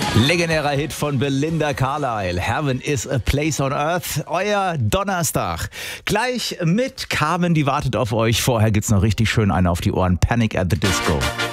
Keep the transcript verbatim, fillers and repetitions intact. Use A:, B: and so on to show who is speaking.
A: Legendärer Hit von Belinda Carlisle. Heaven is a place on earth. Euer Donnerstag. Gleich mit Carmen, die wartet auf euch. Vorher gibt's noch richtig schön eine auf die Ohren. Panic at the Disco.